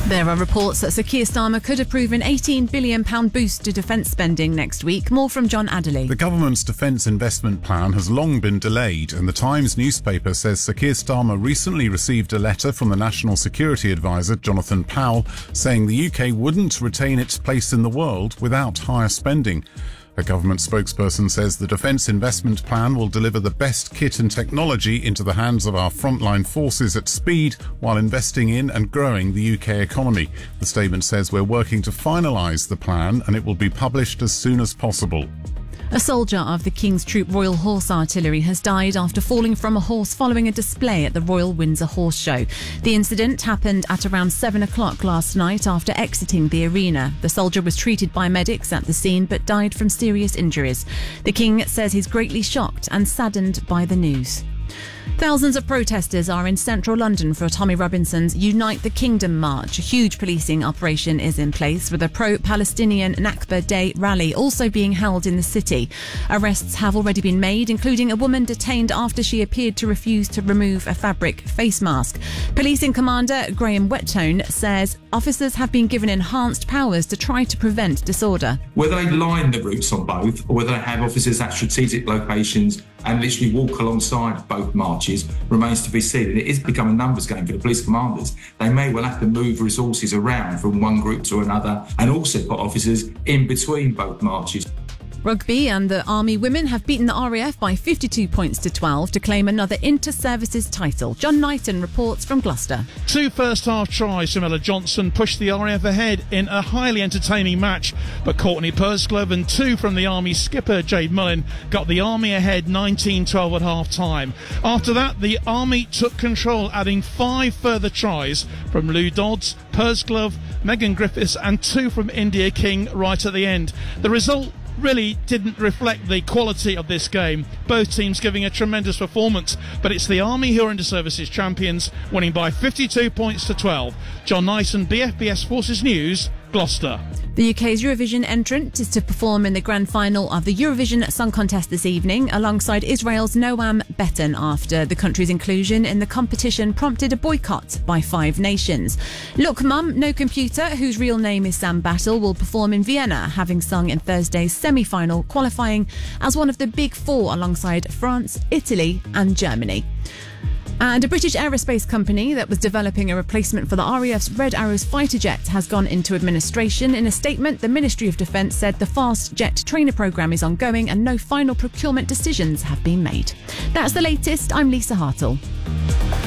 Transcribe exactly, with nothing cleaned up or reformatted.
There are reports that Sir Keir Starmer could approve an eighteen billion pounds boost to defence spending next week. More from John Adderley. The government's defence investment plan has long been delayed, and the Times newspaper says Sir Keir Starmer recently received a letter from the National Security Advisor, Jonathan Powell, saying the U K wouldn't retain its place in the world without higher spending. A government spokesperson says the defence investment plan will deliver the best kit and technology into the hands of our frontline forces at speed while investing in and growing the U K economy. The statement says we're working to finalise the plan and it will be published as soon as possible. A soldier of the King's Troop Royal Horse Artillery has died after falling from a horse following a display at the Royal Windsor Horse Show. The incident happened at around seven o'clock last night after exiting the arena. The soldier was treated by medics at the scene but died from serious injuries. The King says he's greatly shocked and saddened by the news. Thousands of protesters are in central London for Tommy Robinson's Unite the Kingdom March. A huge policing operation is in place with a pro-Palestinian Nakba Day rally also being held in the city. Arrests have already been made, including a woman detained after she appeared to refuse to remove a fabric face mask. Policing Commander Graham Whettone says officers have been given enhanced powers to try to prevent disorder. Whether they line the routes on both or whether they have officers at strategic locations and literally walk alongside both marches remains to be seen. And it is becoming a numbers game for the police commanders. They may well have to move resources around from one group to another and also put officers in between both marches. Rugby and the Army women have beaten the R A F by fifty-two points to twelve to claim another inter-services title. John Knighton reports from Gloucester. Two first-half tries from Ella Johnson pushed the R A F ahead in a highly entertaining match, but Courtney Pursglove and two from the Army skipper Jade Mullen got the Army ahead nineteen twelve at half-time. After that, the Army took control, adding five further tries from Lou Dodds, Pursglove, Megan Griffiths and two from India King right at the end. The result really didn't reflect the quality of this game. Both teams giving a tremendous performance, but it's the Army who are inter-services champions, winning by fifty-two points to twelve. John Knighton, B F B S Forces News, Gloucester. The U K's Eurovision entrant is to perform in the grand final of the Eurovision Song Contest this evening alongside Israel's Noam Beton after the country's inclusion in the competition prompted a boycott by five nations. Look Mum, No Computer, whose real name is Sam Battle, will perform in Vienna, having sung in Thursday's semi-final, qualifying as one of the big four alongside France, Italy and Germany. And a British aerospace company that was developing a replacement for the R A F's Red Arrows fighter jet has gone into administration. In a statement, the Ministry of Defence said the fast jet trainer programme is ongoing and no final procurement decisions have been made. That's the latest. I'm Lisa Hartle.